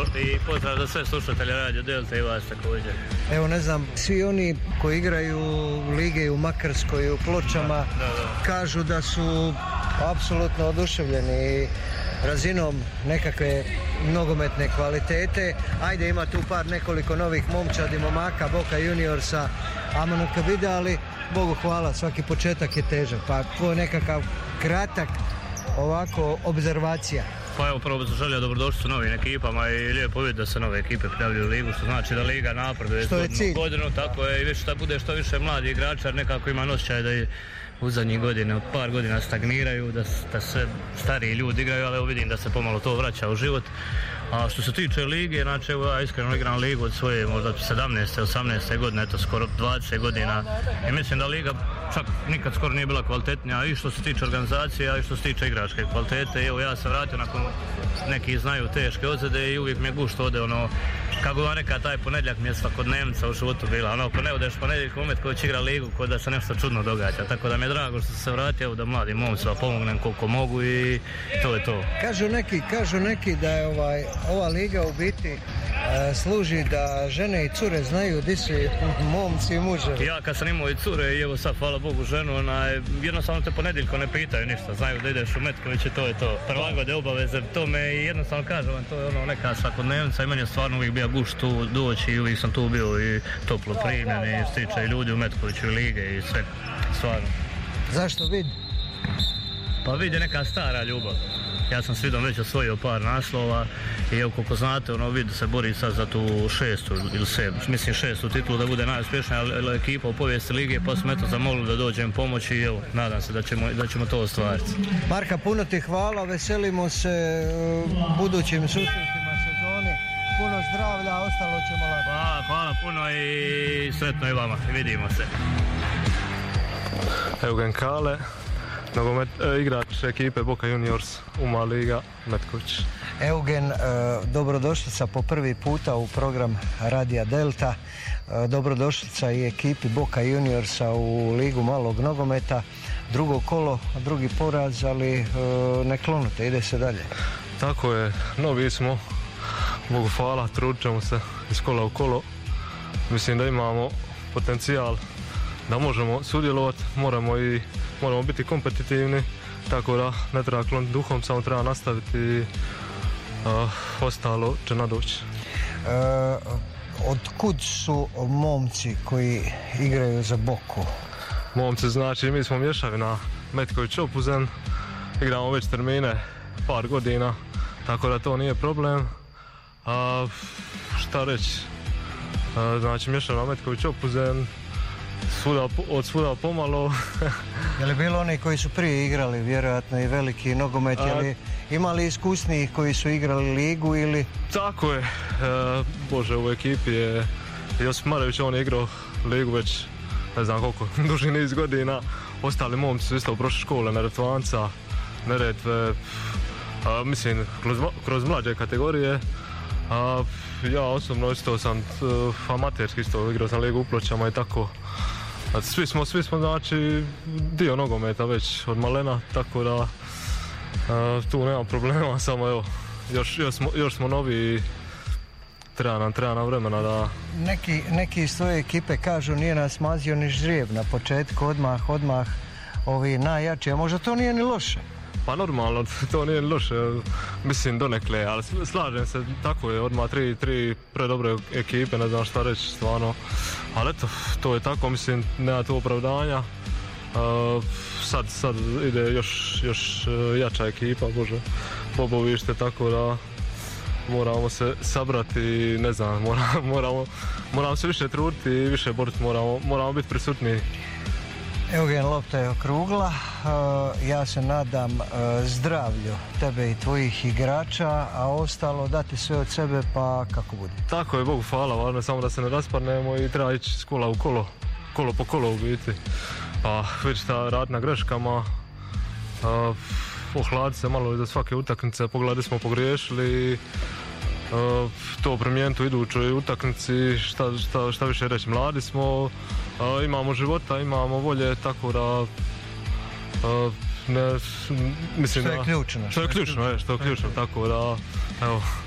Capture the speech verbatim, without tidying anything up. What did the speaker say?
i pozdrav za sve slušatelje Radio Delta i vas također. Evo ne znam, svi oni koji igraju lige u Makarskoj i u Pločama da, da, da. kažu da su apsolutno oduševljeni razinom nekakve nogometne kvalitete. Ajde, ima tu par nekoliko novih momčadi, momaka, Boca Juniorsa, Amanaka Vida, ali Bogu hvala, svaki početak je težak. Pa to je nekakav kratak ovako obzervacija. Pa evo, prvo bih želio dobrodošlicu novim ekipama i lijepo vidjeti da se nove ekipe prijavljuju u ligu, što znači da liga napreduje iz godinu u godinu, tako je i više da bude što više mladi igrača, nekako ima osjećaj da je u zadnjih godina, par godina stagniraju, da, da se stariji ljudi igraju, ali evo vidim da se pomalo to vraća u život. A što se tiče lige, znači evo ja iskreno igram ligu od svoje možda sedamnaeste, osamnaeste godine, eto skoro dvadeset godina i mislim da liga čak nikad skoro nije bila kvalitetnija i što se tiče organizacije, a i što se tiče igračke kvalitete. Evo ja se vratio nakon, neki znaju, teške ozljede i uvijek mi je gušt ode ono, kako vam reka, taj ponedjeljak mi je svakodnevnica u životu bila, ono ako ne odeš ponedjeljak umet koji će igra ligu, ko da se nešto čudno događa, tako da mi je drago što sam se vratio, da mladim momcima pomognem koliko mogu i to je to. Kažu neki, kažu neki da je ovaj, ova liga u biti e, služi da žene i cure znaju di su momci i muževi. Ja kad sam imao i cure i evo sad hvala Bogu ženu, onaj, jednostavno te ponedjeljko ne pitaju ništa, znaju da ideš u Metković i to je to. Prilagode obaveze tome i jednostavno kažem vam, to je ono neka svakodnevnica i meni je stvarno uvijek bio gušt tu doći i uvijek sam tu bio i toplo primljen i stiče i ljudi u Metkoviću i lige i sve, stvarno. Zašto Vid? Pa Vid je neka stara ljubav. Ja sam s Vidom već osvojio par naslova i evo koliko znate, ono Vid se bori sad za tu šestu ili sedmu, mislim šestu titulu da bude najuspješnija ekipa u povijesti lige, pa smo eto zamolili da dođem pomoći i evo, nadam se da ćemo, da ćemo to ostvariti. Marka, puno ti hvala, veselimo se budućim susretima sezoni, puno zdravlja, ostalo ćemo lako. Hvala, hvala puno i sretno i vama, vidimo se. Eugen Kale, nogomet, e, igrač ekipe Boca Juniors, Uma Liga, Metković. Eugen, e, dobrodošlica po prvi puta u program Radija Delta, e, dobrodošlica i ekipi Boca Juniorsa u Ligu malog nogometa, drugo kolo, drugi poraz, ali e, ne klonute, ide se dalje. Tako je, novi smo, Bogu hvala, trudit ćemo se iz kola u kolo, mislim da imamo potencijal da možemo sudjelovati, moramo i moramo biti kompetitivni, tako da ne treba kloniti duhom, samo treba nastaviti i uh, ostalo će nadoći. E, od kud su momci koji igraju za Boku? Momci, znači mi smo mješavina Metković Opuzen, igramo već termine par godina, tako da to nije problem. A, šta reći, A, znači mješavina Metković Opuzen, Svuda, od svuda pomalo. Je li bilo oni koji su prije igrali vjerojatno i veliki nogomet, je li imali iskusnijih koji su igrali ligu ili? Tako je, e, Bože, u ekipi je Josip Marević, on je igrao ligu već ne znam koliko, duži niz godina. Ostali momci su isto prošle škole, Neretvanca, Neretve, a, mislim kroz, kroz mlađe kategorije. A, ja osobno isto sam uh, amaterski isto igrao sam ligu u Pločama i tako. Svi smo, svi smo znači dio nogometa već od malena, tako da uh, tu nema problema, samo evo, još, još, smo, još smo novi i treba nam, treba nam vremena da... Neki, neki iz svoje ekipe kažu nije nas mazio ni ždrijeb na početku, odmah, odmah ovi najjači, a možda to nije ni loše. Pa normalno, to nije loše, mislim donekle, ali slažem se, tako je, odmah tri, tri predobre ekipe, ne znam šta reći stvarno, ali eto, to je tako, mislim, nema tu opravdanja, uh, sad, sad ide još, još jača ekipa, Bože, Bobovište, tako da moramo se sabrati i ne znam, moramo, moramo, moramo se više truditi i više boriti, moramo, moramo biti prisutni. Eugen, lopta je okrugla, uh, ja se nadam uh, zdravlju tebe i tvojih igrača, a ostalo dati sve od sebe pa kako bude. Tako je, Bogu hvala, važno je samo da se ne rasparnemo i treba ići s kola u kolo, kolo po kolo u biti. Pa već ta rad na greškama, uh, ohladiti se malo iza svake utakmice, pogledali smo pogriješili, uh, to promijeniti u idućoj utakmici, šta, šta, šta više reći, mladi smo, uh, imamo života, imamo volje, tako da uh, ne, mislim što je da, ključno. Što je ključno, je, što je ključno, tako da, evo,